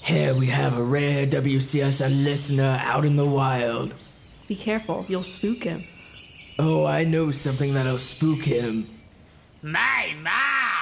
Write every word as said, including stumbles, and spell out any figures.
Here we have a rare W C S N listener out in the wild. Be careful, you'll spook him. Oh, I know something that'll spook him. My, my!